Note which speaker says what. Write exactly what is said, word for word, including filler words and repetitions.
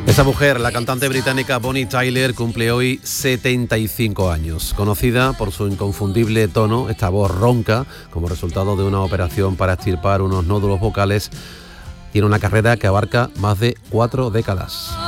Speaker 1: Esa mujer, la cantante británica Bonnie Tyler, cumple hoy setenta y cinco años. Conocida por su inconfundible tono, esta voz ronca, como resultado de una operación para extirpar unos nódulos vocales, tiene una carrera que abarca más de cuatro décadas.